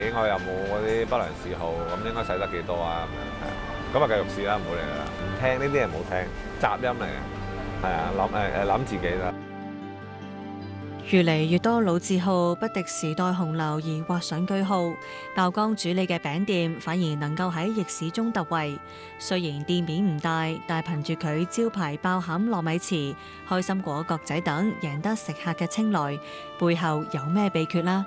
我又冇嗰啲不良嗜好，咁應該使得幾多啊？咁樣係，咁啊繼續試啦，唔好理啦。唔聽呢啲嘢唔好聽，雜音嚟嘅，係啊，諗自己啦。 越嚟越多老字號不敵時代洪流而畫上句號，爆崗主理嘅餅店反而能夠喺逆市中突圍。雖然店面唔大，但憑住佢招牌爆餡糯米糍、開心果角仔等，贏得食客嘅青睞。背後有咩秘訣啦？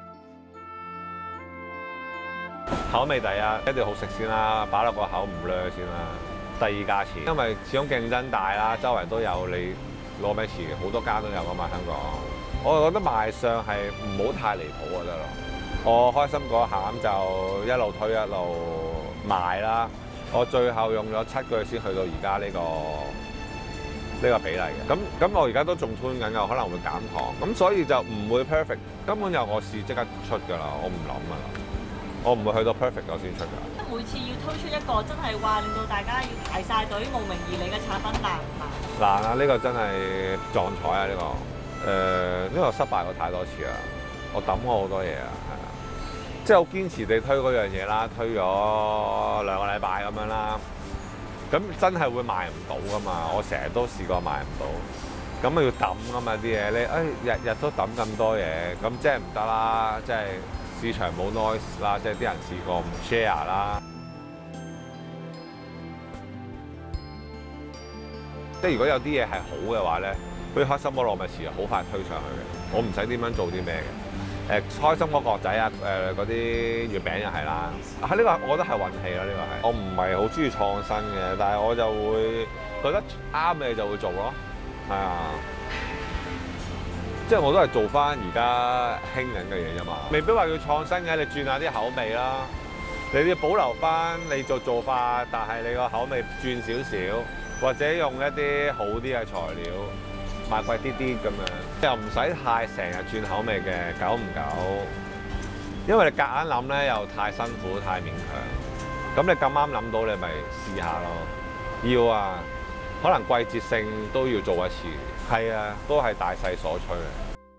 口味第一，一定要好食先啦，擺落個口唔掠先啦。第二價錢，因為始終競爭大啦，周圍都有你糯米糍，好多間都有噶嘛，香港。我覺得賣相係唔好太離譜就得咯。我開心果餡就一路推一路賣啦。我最後用咗7個月先去到而家呢個比例嘅。咁我而家都仲 plan 緊㗎，可能會減糖。咁所以就唔會 perfect，根本有我試即刻出㗎啦，我唔諗㗎啦。我唔會去到 perfect 我先出㗎。 每次要推出一個真係話令到大家要排晒隊慕名而嚟嘅產品難唔難？ 難啊！呢個真係撞彩啊！呢個因為我失敗過太多次啦，我抌過好多嘢啊，係啊，即係好堅持地推嗰樣嘢啦，推咗2個禮拜咁樣啦，咁真係會賣唔到噶嘛，我成日都試過賣唔到，咁啊要抌噶嘛啲嘢，你日日都抌咁多嘢，咁即係唔得啦，即係市場冇 noise 啦，即係啲人試過唔 share 啦。即係如果有啲嘢係好嘅話咧，好似開心果糯米糍好快推上去嘅，我唔使點樣做啲咩嘅。開心果角仔啊，嗰啲月餅又係啦。喺呢個我覺得係運氣啦，呢個係。我唔係好中意創新嘅，但係我就會覺得啱嘅就會做咯。係啊，即係我都係做翻而家興緊嘅嘢啫嘛。未必話要創新嘅，你轉下啲口味啦。你要保留翻你做法，但係你個口味轉少少。或者用一啲好啲嘅材料，賣貴啲啲咁樣，又唔使太成日轉口味嘅，久唔久。因為你夾硬諗咧，又太辛苦太勉強。咁你咁啱諗到，你咪試下咯。要啊，可能季節性都要做一次。係啊，都係大勢所趨啊。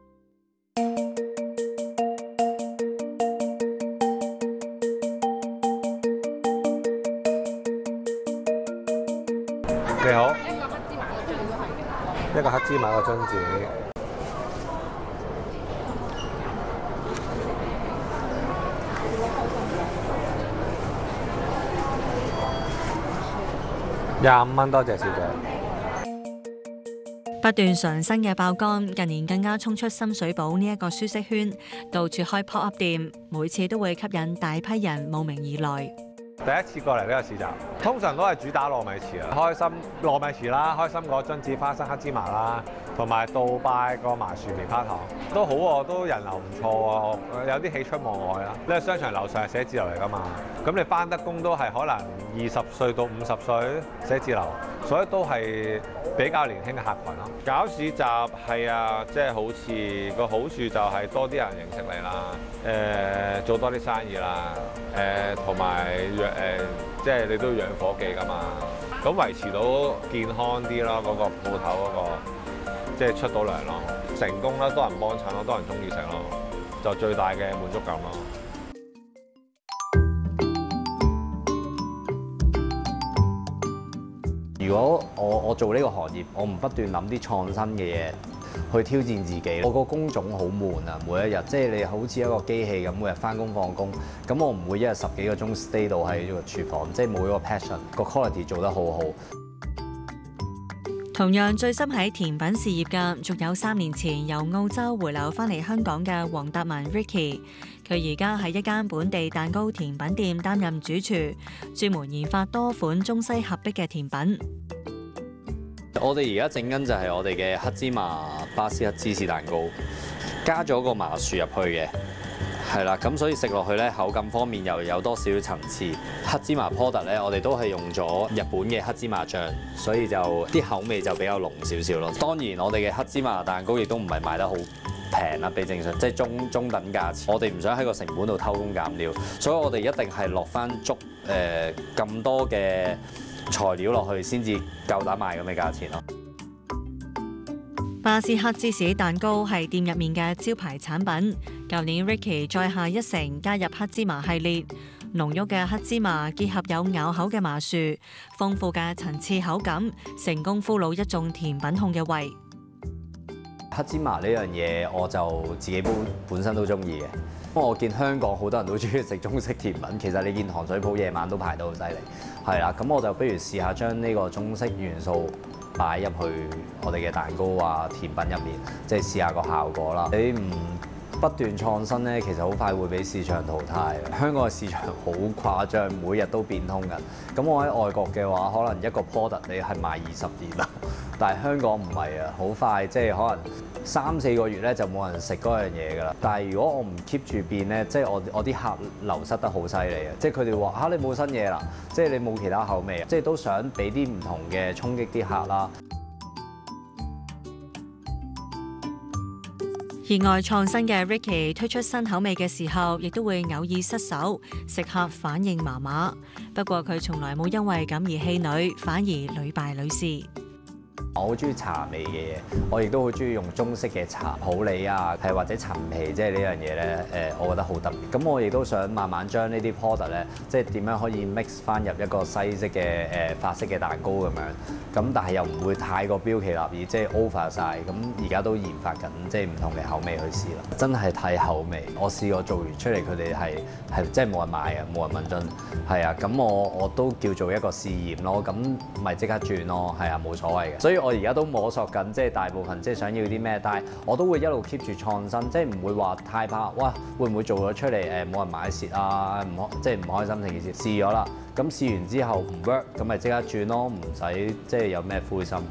你好，一個黑芝麻個榛子。25蚊，多謝小姐。 不斷上新嘅爆崗，近年更加衝出深水埗呢一個舒適圈，到處開 pop up 店，每次都會吸引大批人慕名而來。 第一次過嚟呢個市集，通常都係主打糯米糍啊，開心糯米糍啦，開心果榛子花生黑芝麻啦，同埋杜拜個麻薯棉花糖都好喎，都人流唔錯喎，有啲喜出望外啦。呢個商場樓上係寫字樓嚟㗎嘛，咁你返得工都係可能20歲到50歲寫字樓，所以都係比較年輕嘅客群咯。搞市集係啊，即係好似個好處就係多啲人認識你啦，做多啲生意啦，同埋即係你都要養伙計㗎嘛，咁維持到健康啲咯，嗰個鋪頭嗰個即係出到糧咯，成功啦，多人幫襯咯，多人中意食咯，就最大嘅滿足感咯。 如果我做呢個行業，我唔不斷諗啲創新嘅嘢去挑戰自己，我個工種好悶啊！每一日即係你好似一個機器咁，每日返工放工，咁我唔會一日10幾個鐘 stay 到喺個廚房，即係冇一個 passion，個 quality 做得好好。 同樣醉心喺甜品事業嘅，仲有3年前由澳洲回流返嚟香港嘅黃達文 Ricky。佢而家喺一間本地蛋糕甜品店擔任主廚，專門研發多款中西合璧嘅甜品。 我哋而家整緊就係我哋嘅黑芝麻巴斯克芝士蛋糕，加咗個麻薯入去嘅，係啦，咁所以食落去咧口感方面又有多少層次。黑芝麻 product 咧，我哋都係用咗日本嘅黑芝麻醬，所以就啲口味就比較濃少少咯。當然我哋嘅黑芝麻蛋糕亦都唔係賣得好平啦，比正常即係中等價錢。我哋唔想喺個成本度偷工減料，所以我哋一定係落翻足咁多嘅材料落去，先至夠膽賣咁嘅價錢咯。 巴斯克芝士蛋糕係店入面嘅招牌產品。舊年 Ricky 再下一城加入黑芝麻系列，濃郁嘅黑芝麻結合有咬口嘅麻薯，豐富嘅層次口感，成功俘虜一眾甜品控嘅胃。 黑芝麻呢樣嘢我就自己本身都中意嘅。我見香港好多人都中意食中式甜品，其實你見糖水鋪夜晚都排到好犀利，係啦。咁我就不如試下將呢個中式元素擺入去我哋嘅蛋糕啊、甜品入面，即係試下個效果啦。你唔不斷創新咧，其實好快會俾市場淘汰。香港嘅市場好誇張，每日都變通緊。咁我喺外國嘅話，可能一個 product 你係賣20年啦，但係香港唔係啊，好快即係可能3-4個月咧就冇人食嗰樣嘢㗎啦。但係如果我唔 keep 住變咧，即係我啲客流失得好犀利啊！即係佢哋話嚇你冇新嘢啦，即係你冇其他口味啊，即係都想俾啲唔同嘅衝擊啲客啦。 熱愛創新嘅 Ricky 推出新口味嘅時候，亦都會偶爾失手，食客反應麻麻。不過佢從來冇因為咁而氣餒，反而屢敗屢試。 我好中意茶味嘅嘢，我亦都好中意用中式嘅茶普洱啊，係或者陳皮，即係呢樣嘢咧，我覺得好特別。咁我亦都想慢慢將呢啲 product 咧，即係點樣可以 mix 翻入一個西式嘅法式嘅蛋糕咁樣。咁但係又唔會太過標奇立異，即係 over 晒。咁而家都研發緊，即係唔同嘅口味去試啦。真係睇口味，我試過做完出嚟，佢哋係即係冇人買啊，冇人問津。係啊，咁我都叫做一個試驗咯。咁咪即刻轉咯，係啊，冇所謂嘅。所以我而家都摸索緊，即係大部分即係想要啲咩，但係我都會一路 keep 住創新，即係唔會話太怕，哇會唔會做咗出嚟冇人買蝕啊？即係唔開心成件事。試咗啦，咁試完之後唔 work，咁咪即刻轉咯，唔使即係有咩灰心。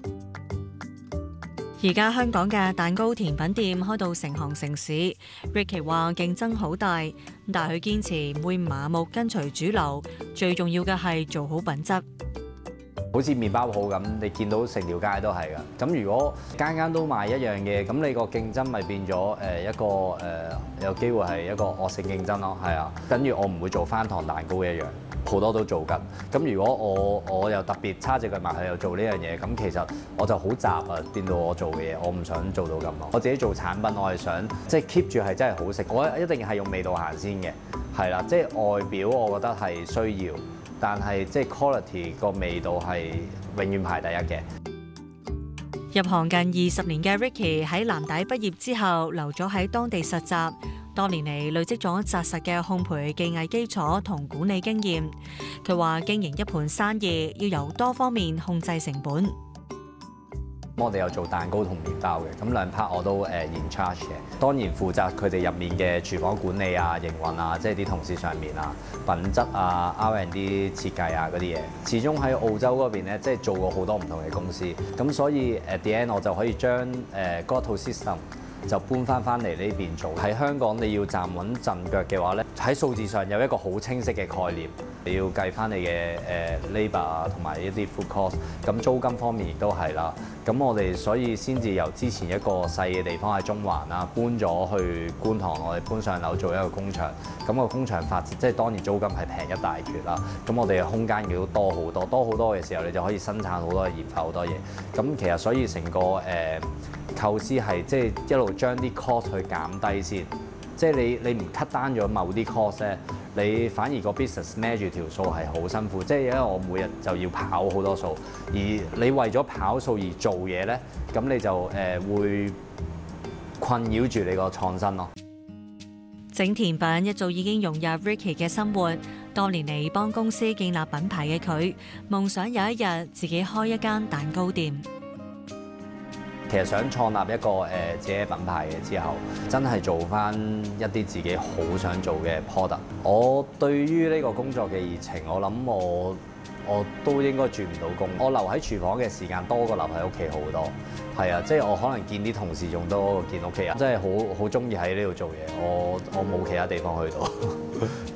而家香港嘅蛋糕甜品店開到成行成市 ，Ricky 話競爭好大，但係佢堅持唔會盲目跟隨主流，最重要嘅係做好品質。 好似麵包鋪咁，你見到成條街都係㗎。咁如果間間都賣一樣嘢，咁你個競爭咪變咗一個有機會係一個惡性競爭咯。係啊，等於我唔會做翻糖蛋糕一樣，好多都做緊。咁如果我又特別叉隻腳埋去又做呢樣嘢，咁其實我就好雜啊，變到我做嘅嘢，我唔想做到咁咯。我自己做產品，我係想即係 keep 住係真係好食，我一定係用味道行先嘅，係啦，即係外表我覺得係需要。但係即係 quality 個味道係永遠排第一嘅。 入行近20年嘅 Ricky 喺藍帶畢業之後，留咗喺當地實習，多年嚟累積咗紮實嘅烘焙技藝基礎同管理經驗。佢話經營一盤生意要由多方面控制成本。 我哋有做蛋糕同麵包嘅，咁兩 part 我都in charge 嘅。當然負責佢哋入面嘅廚房管理啊、營運啊，即係啲同事上面啊、品質啊、R&D 設計啊嗰啲嘢。始終喺澳洲嗰邊咧，即係做過好多唔同嘅公司，咁所以the end 我就可以將嗰套 system 就搬翻嚟呢邊做。喺香港你要站穩陣腳嘅話咧，喺數字上有一個好清晰嘅概念。你要計翻你嘅labor 啊，同埋一啲 food cost， 咁租金方面亦都係啦。咁我哋所以先至由之前一個細嘅地方喺中環啦，搬咗去觀塘，我哋搬上樓做一個工場。咁個工場發展，即係當然租金係平一大橛啦。咁我哋嘅空間亦都多好多，多好多嘅時候，你就可以生產好多嘅研發好多嘢。咁其實所以成個構思係即係一路將啲 cost 去減低先。即係你唔 cut down咗某啲 cost 咧，你反而個 business 孭住條數係好辛苦。即係因為我每日就要跑好多數，而你為咗跑數而做嘢咧，咁你就會困擾住你個創新咯。 整甜品一早已經融入 Ricky 嘅生活，多年嚟幫公司建立品牌嘅佢，夢想有一日自己開一間蛋糕店。 其實想創立一個自己嘅品牌嘅之後，真係做翻一啲自己好想做嘅 product。我對於呢個工作嘅熱情，我諗我都應該轉唔到工。我留喺廚房嘅時間多過留喺屋企好多。係啊，即係我可能見啲同事仲多過見屋企人，真係好中意喺呢度做嘢。我冇其他地方去到。